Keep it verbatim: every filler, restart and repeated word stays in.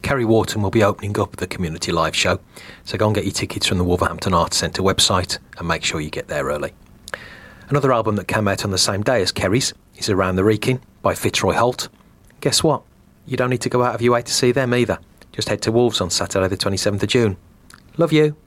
Kerry Wharton will be opening up the community live show, so go and get your tickets from the Wolverhampton Arts Centre website and make sure you get there early. Another album that came out on the same day as Kerry's is Around the Wrekin by Fitzroy Holt. Guess what? You don't need to go out of your way to see them either. Just head to Wolves on Saturday the twenty-seventh of June. Love you.